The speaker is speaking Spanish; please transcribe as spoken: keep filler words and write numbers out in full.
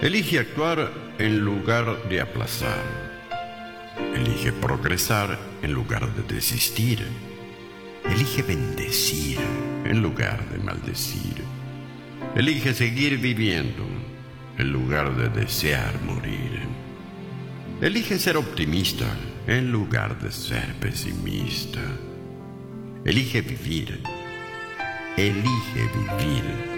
Elige actuar en lugar de aplazar. Elige progresar en lugar de desistir. Elige bendecir en lugar de maldecir. Elige seguir viviendo en lugar de desear morir. Elige ser optimista en lugar de ser pesimista. Elige vivir. Elige vivir.